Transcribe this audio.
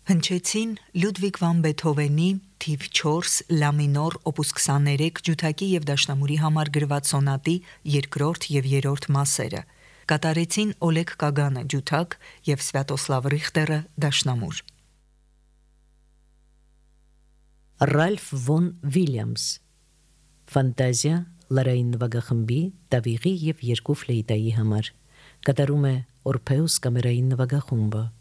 Հնչեցին Լյուդվիգ վան Բեթհովենի թիվ 4 լա մինոր օպուս 23 ջութակի եւ դաշնամուրի համար գրված սոնատի երկրորդ եւ երրորդ մասերը։ Կատարեցին Օլեգ Կագանը ջութակ եւ Սվյատոսլավ Ռիխտերը դաշնամուր։ Ռալֆ վոն Վիլյամս Ֆանտազիա լարային նվագախմբի տավիղի եւ երկու ֆլեյտայի համար կատարում է Օրփեուս կամերային նվագախումբը։